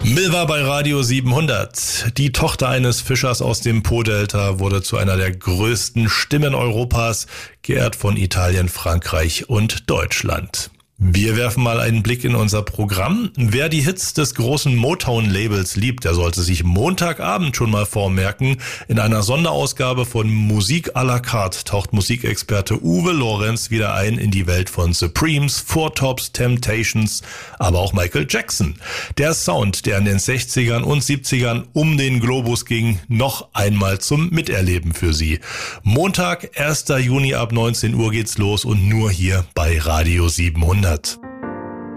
Milva bei Radio 700. Die Tochter eines Fischers aus dem Po-Delta wurde zu einer der größten Stimmen Europas, geehrt von Italien, Frankreich und Deutschland. Wir werfen mal einen Blick in unser Programm. Wer die Hits des großen Motown-Labels liebt, der sollte sich Montagabend schon mal vormerken. In einer Sonderausgabe von Musik à la carte taucht Musikexperte Uwe Lorenz wieder ein in die Welt von Supremes, Four Tops, Temptations, aber auch Michael Jackson. Der Sound, der in den 60ern und 70ern um den Globus ging, noch einmal zum Miterleben für Sie. Montag, 1. Juni ab 19 Uhr geht's los und nur hier bei Radio 700.